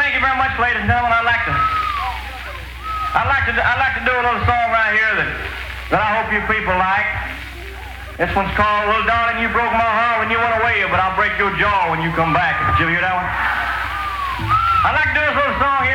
thank you very much, ladies and gentlemen. I'd like to do a little song right here that I hope you people like. This one's called "Little Darling, You Broke My Heart When You Went Away, But I'll Break Your Jaw When You Come Back." Did you hear that one? I'd like to do this little song here.